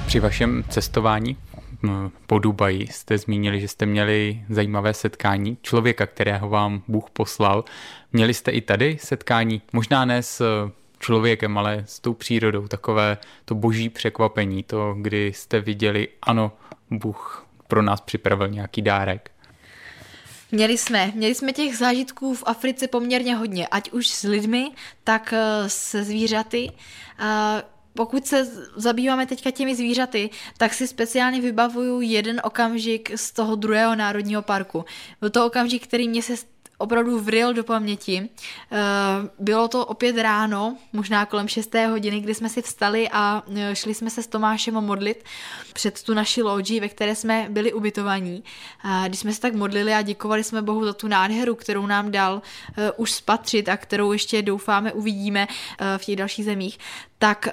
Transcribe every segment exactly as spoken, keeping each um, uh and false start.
Při vašem cestování po Dubaji jste zmínili, že jste měli zajímavé setkání člověka, kterého vám Bůh poslal. Měli jste i tady setkání, možná ne s člověkem, ale s tou přírodou, takové to boží překvapení, to, kdy jste viděli, ano, Bůh pro nás připravil nějaký dárek. Měli jsme, měli jsme těch zážitků v Africe poměrně hodně, ať už s lidmi, tak se zvířaty. Pokud se zabýváme teďka těmi zvířaty, tak si speciálně vybavuju jeden okamžik z toho druhého národního parku. Byl to okamžik, který mě se opravdu vryl do paměti. Bylo to opět ráno, možná kolem šesté hodiny, kdy jsme si vstali a šli jsme se s Tomášem modlit před tu naši lodži, ve které jsme byli ubytovaní. Když jsme se tak modlili a děkovali jsme Bohu za tu nádheru, kterou nám dal už spatřit a kterou ještě doufáme uvidíme v těch dalších zemích, tak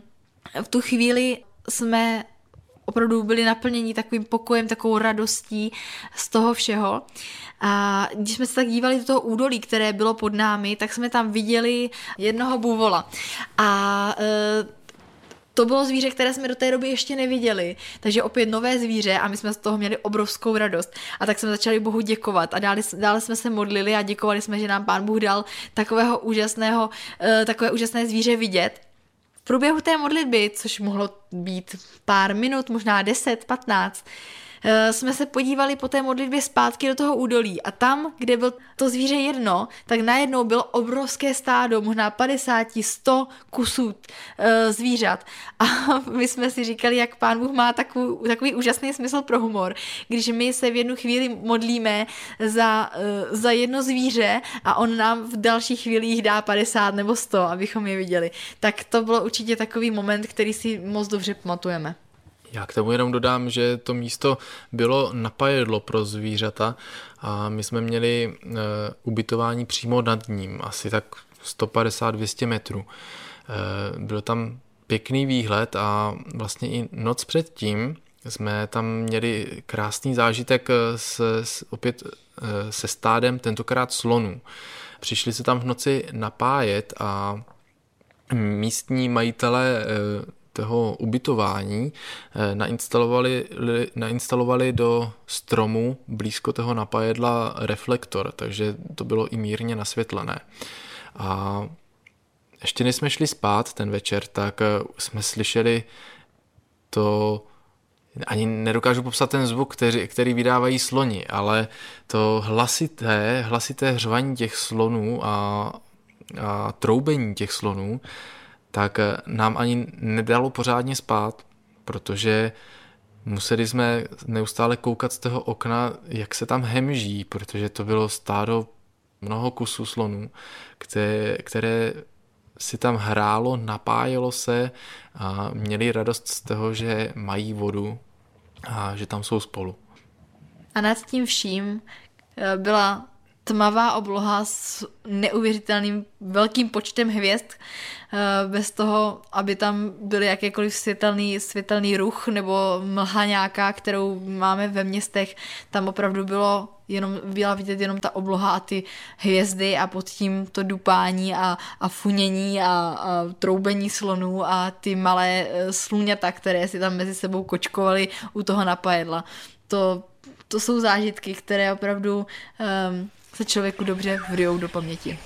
v tu chvíli jsme opravdu byli naplněni takovým pokojem, takovou radostí z toho všeho. A když jsme se tak dívali do toho údolí, které bylo pod námi, tak jsme tam viděli jednoho buvola. A e, to bylo zvíře, které jsme do té doby ještě neviděli. Takže opět nové zvíře a my jsme z toho měli obrovskou radost. A tak jsme začali Bohu děkovat a dále, dále jsme se modlili a děkovali jsme, že nám Pán Bůh dal takového úžasného, e, takové úžasné zvíře vidět. V průběhu té modlitby, což mohlo být pár minut, možná deset, patnáct, jsme se podívali po té modlitbě zpátky do toho údolí a tam, kde byl to zvíře jedno, tak najednou bylo obrovské stádo, možná padesát, sto kusů e, zvířat. A my jsme si říkali, jak Pán Bůh má takový, takový úžasný smysl pro humor, když my se v jednu chvíli modlíme za, e, za jedno zvíře a on nám v dalších chvílích dá padesát nebo sto, abychom je viděli. Tak to bylo určitě takový moment, který si moc dobře pamatujeme. Já k tomu jenom dodám, že to místo bylo napajedlo pro zvířata a my jsme měli e, ubytování přímo nad ním, asi tak sto padesát až dvě stě metrů. E, byl tam pěkný výhled a vlastně i noc předtím jsme tam měli krásný zážitek s, s, opět e, se stádem, tentokrát slonů. Přišli se tam v noci napájet a místní majitelé e, toho ubytování nainstalovali, nainstalovali do stromu blízko toho napajedla reflektor, takže to bylo i mírně nasvětlené. A ještě než jsme šli spát ten večer, tak jsme slyšeli to, ani nedokážu popsat ten zvuk, který, který vydávají sloni, ale to hlasité, hlasité hřvaní těch slonů a, a troubení těch slonů, tak nám ani nedalo pořádně spát, protože museli jsme neustále koukat z toho okna, jak se tam hemží, protože to bylo stádo mnoho kusů slonů, které, které si tam hrálo, napájelo se a měli radost z toho, že mají vodu a že tam jsou spolu. A nad tím vším byla tmavá obloha s neuvěřitelným velkým počtem hvězd, bez toho, aby tam byl jakékoliv světelný, světelný ruch nebo mlha nějaká, kterou máme ve městech. Tam opravdu bylo jenom, byla vidět jenom ta obloha a ty hvězdy a pod tím to dupání a, a funění a, a troubení slonů a ty malé sluňata, které si tam mezi sebou kočkovaly u toho napajedla. To, to jsou zážitky, které opravdu um, se člověku dobře vryjou do paměti.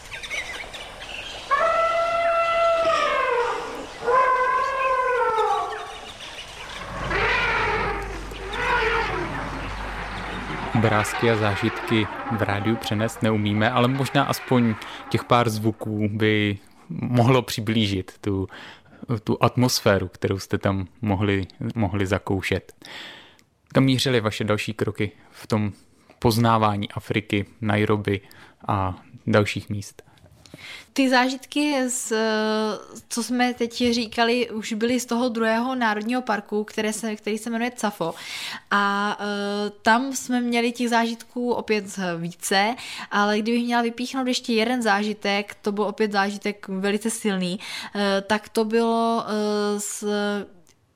Obrázky a zážitky v rádiu přenést neumíme, ale možná aspoň těch pár zvuků by mohlo přiblížit tu, tu atmosféru, kterou jste tam mohli, mohli zakoušet. Kam mířily vaše další kroky v tom poznávání Afriky, Nairobi a dalších míst? Ty zážitky, z, co jsme teď říkali, už byly z toho druhého národního parku, které se, který se jmenuje Tsavo. A e, tam jsme měli těch zážitků opět více, ale kdybych měla vypíchnout ještě jeden zážitek, to byl opět zážitek velice silný, e, tak to bylo e, s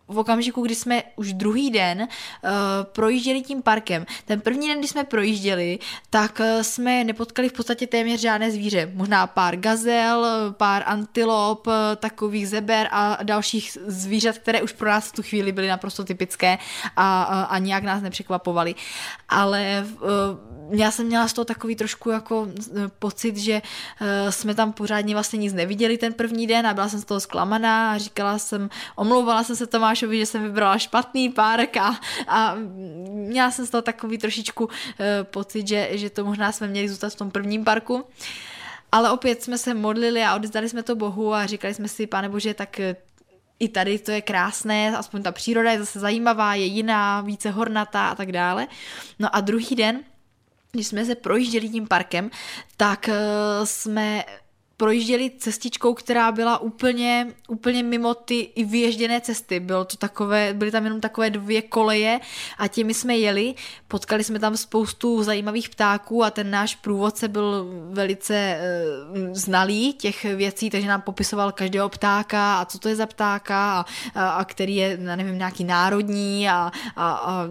v okamžiku, kdy jsme už druhý den uh, projížděli tím parkem. Ten první den, kdy jsme projížděli, tak uh, jsme nepotkali v podstatě téměř žádné zvíře. Možná pár gazel, pár antilop, uh, takových zeber a dalších zvířat, které už pro nás v tu chvíli byly naprosto typické a, a, a nějak nás nepřekvapovaly. Ale uh, já jsem měla z toho takový trošku jako uh, pocit, že uh, jsme tam pořádně vlastně nic neviděli ten první den a byla jsem z toho zklamaná a říkala jsem, omlouvala jsem se Tomášovi, že jsem vybrala špatný park a, a měla jsem z toho takový trošičku uh, pocit, že, že to možná jsme měli zůstat v tom prvním parku. Ale opět jsme se modlili a odevzdali jsme to Bohu a říkali jsme si, Pane Bože, tak i tady to je krásné, aspoň ta příroda je zase zajímavá, je jiná, více hornatá a tak dále. No a druhý den, když jsme se projížděli tím parkem, tak uh, jsme projížděli cestičkou, která byla úplně, úplně mimo ty i vyježděné cesty. Bylo to takové, byly tam jenom takové dvě koleje a těmi jsme jeli. Potkali jsme tam spoustu zajímavých ptáků a ten náš průvodce byl velice e, znalý těch věcí, takže nám popisoval každého ptáka a co to je za ptáka a, a, a který je, nevím, nějaký národní a, a, a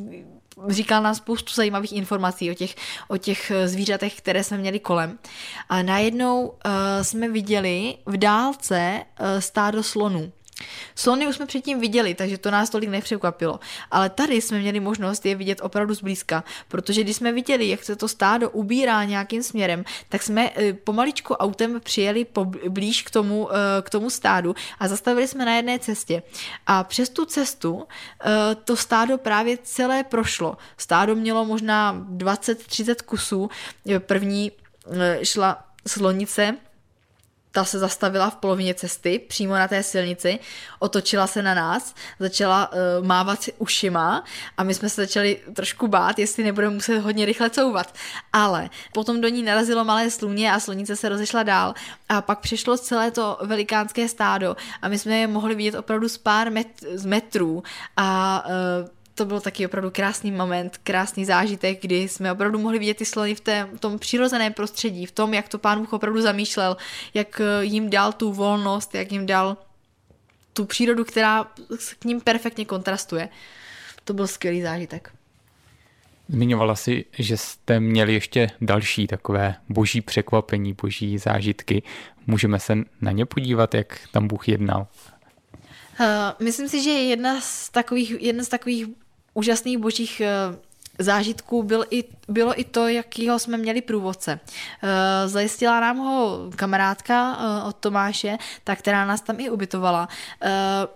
říkal nám spoustu zajímavých informací o těch, o těch zvířatech, které jsme měli kolem. A najednou uh, jsme viděli v dálce uh, stádo slonů. Slony už jsme předtím viděli, takže to nás tolik nepřekvapilo. Ale tady jsme měli možnost je vidět opravdu zblízka, protože když jsme viděli, jak se to stádo ubírá nějakým směrem, tak jsme pomaličku autem přijeli blíž k tomu, k tomu stádu a zastavili jsme na jedné cestě. A přes tu cestu to stádo právě celé prošlo. Stádo mělo možná dvacet třicet kusů. První šla slonice, ta se zastavila v polovině cesty, přímo na té silnici, otočila se na nás, začala uh, mávat ušima a my jsme se začali trošku bát, jestli nebudeme muset hodně rychle couvat. Ale potom do ní narazilo malé sluně a slunice se rozešla dál a pak přišlo celé to velikánské stádo a my jsme je mohli vidět opravdu z pár met- z metrů a uh, to byl taky opravdu krásný moment, krásný zážitek, kdy jsme opravdu mohli vidět ty slony v, té, v tom přirozeném prostředí, v tom, jak to Pán Bůh opravdu zamýšlel, jak jim dal tu volnost, jak jim dal tu přírodu, která k ním perfektně kontrastuje. To byl skvělý zážitek. Zmiňovala si, že jste měli ještě další takové boží překvapení, boží zážitky. Můžeme se na ně podívat, jak tam Bůh jednal? Uh, myslím si, že jedna z takových, jedna z takových úžasných božích uh, zážitků byl i, bylo i to, jakýho jsme měli průvodce. Uh, zajistila nám ho kamarádka uh, od Tomáše, ta, která nás tam i ubytovala. Uh,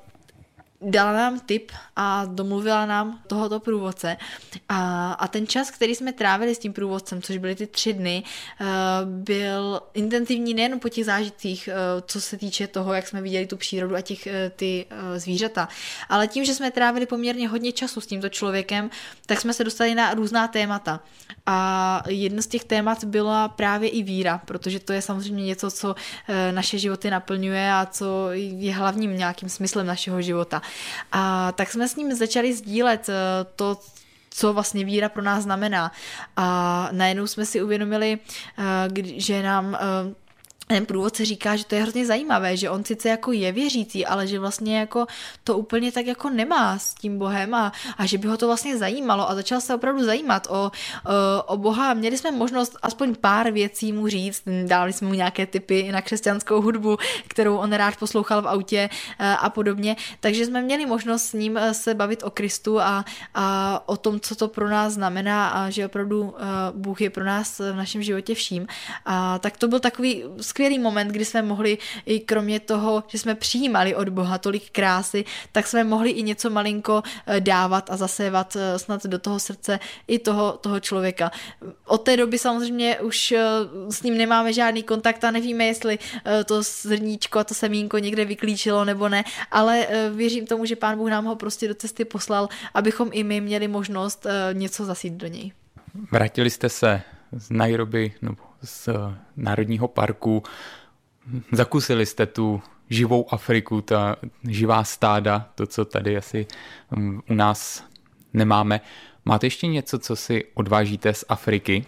dala nám tip a domluvila nám tohoto průvodce. A, a ten čas, který jsme trávili s tím průvodcem, což byly ty tři dny, byl intenzivní nejen po těch zážitcích, co se týče toho, jak jsme viděli tu přírodu a těch ty zvířata, ale tím, že jsme trávili poměrně hodně času s tímto člověkem, tak jsme se dostali na různá témata. A jedno z těch témat byla právě i víra, protože to je samozřejmě něco, co naše životy naplňuje a co je hlavním nějakým smyslem našeho života. A tak jsme s ním začali sdílet to, co vlastně víra pro nás znamená. A najednou jsme si uvědomili, že nám ten průvodce říká, že to je hrozně zajímavé, že on sice jako je věřící, ale že vlastně jako to úplně tak jako nemá s tím Bohem a, a že by ho to vlastně zajímalo a začal se opravdu zajímat o, o, o Boha. Měli jsme možnost aspoň pár věcí mu říct, dali jsme mu nějaké tipy na křesťanskou hudbu, kterou on rád poslouchal v autě a podobně, takže jsme měli možnost s ním se bavit o Kristu a, a o tom, co to pro nás znamená a že opravdu Bůh je pro nás v našem životě vším. A tak to byl takový skvělý moment, kdy jsme mohli i kromě toho, že jsme přijímali od Boha tolik krásy, tak jsme mohli i něco malinko dávat a zasévat snad do toho srdce i toho, toho člověka. Od té doby samozřejmě už s ním nemáme žádný kontakt a nevíme, jestli to zrníčko a to semínko někde vyklíčilo nebo ne, ale věřím tomu, že Pán Bůh nám ho prostě do cesty poslal, abychom i my měli možnost něco zasít do něj. Vrátili jste se z Nairobi nebo z Národního parku, zakusili jste tu živou Afriku, ta živá stáda, to, co tady asi u nás nemáme. Máte ještě něco, co si odvážíte z Afriky?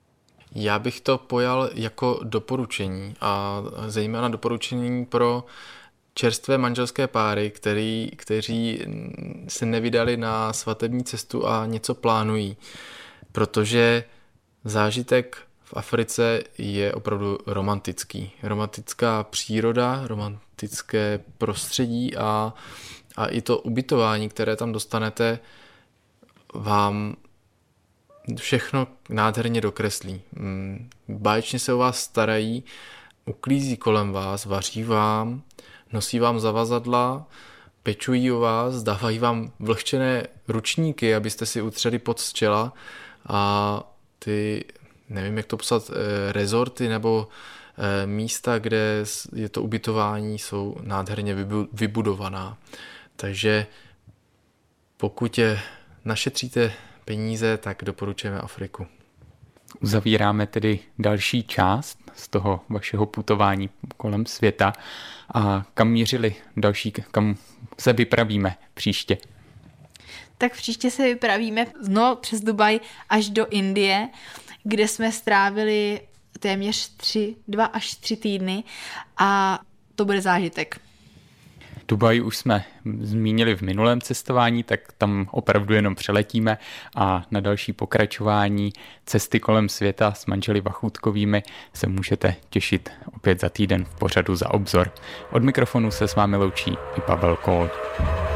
Já bych to pojal jako doporučení a zejména doporučení pro čerstvé manželské páry, který, kteří se nevydali na svatební cestu a něco plánují, protože zážitek v Africe je opravdu romantický. Romantická příroda, romantické prostředí a, a i to ubytování, které tam dostanete, vám všechno nádherně dokreslí. Báječně se o vás starají, uklízí kolem vás, vaří vám, nosí vám zavazadla, pečují o vás, dávají vám vlhčené ručníky, abyste si utřeli pot z čela a ty, nevím jak to psat, rezorty nebo místa, kde je to ubytování, jsou nádherně vybudovaná. Takže pokud je našetříte peníze, tak doporučujeme Afriku. Uzavíráme tedy další část z toho vašeho putování kolem světa a kam mířili další, kam se vypravíme příště? Tak příště se vypravíme znovu přes Dubaj až do Indie, kde jsme strávili téměř tři, dva až tři týdny a to bude zážitek. Dubaj už jsme zmínili v minulém cestování, tak tam opravdu jenom přeletíme a na další pokračování cesty kolem světa s manželi Vachůtkovými se můžete těšit opět za týden v pořadu Za obzor. Od mikrofonu se s vámi loučí i Pavel Kohl.